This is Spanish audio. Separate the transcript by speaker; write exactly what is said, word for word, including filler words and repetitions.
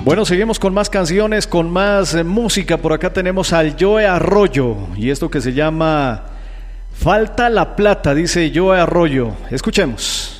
Speaker 1: Bueno, seguimos con más canciones, con más eh, música. Por acá tenemos al Joe Arroyo y esto que se llama Falta la Plata, dice Joe Arroyo. Escuchemos.